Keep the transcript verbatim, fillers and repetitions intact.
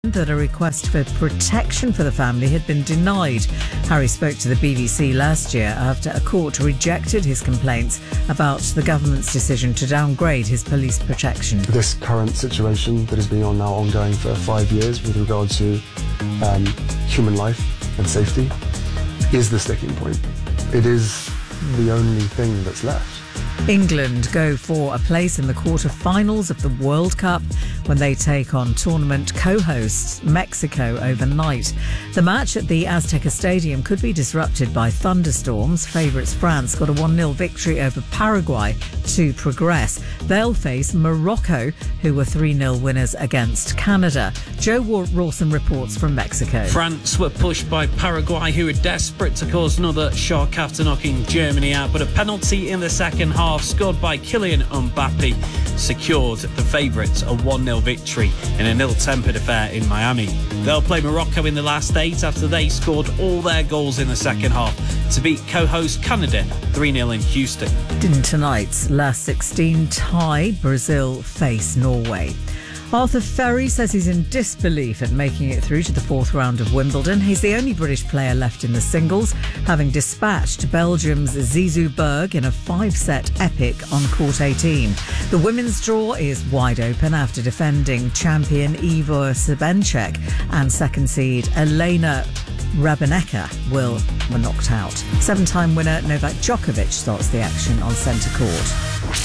that a request for protection for the family had been denied. Harry spoke to the B B C last year after a court rejected his complaints about the government's decision to downgrade his police protection. This current situation that has been on now ongoing for five years with regard to um, human life and safety is the sticking point. It is the only thing that's left. England go for a place in the quarter-finals of the World Cup when they take on tournament co-hosts Mexico overnight. The match at the Azteca Stadium could be disrupted by thunderstorms. Favourites France got a one nil victory over Paraguay to progress. They'll face Morocco, who were three nil winners against Canada. Joe Rawson reports from Mexico. France were pushed by Paraguay, who were desperate to cause another shock after knocking Germany out, but a penalty in the second half scored by Kylian Mbappe secured the favourites a one nil victory in an ill-tempered affair in Miami. They'll play Morocco in the last eight after they scored all their goals in the second half to beat co-host Canada three nil in Houston. In tonight's last sixteen tie, Brazil face Norway. Arthur Ferry says he's in disbelief at making it through to the fourth round of Wimbledon. He's the only British player left in the singles, having dispatched Belgium's Zizou Berg in a five-set epic on court eighteen. The women's draw is wide open after defending champion Igor Swiatek and second seed Elena Rybakina will were knocked out. Seven-time winner Novak Djokovic starts the action on centre court.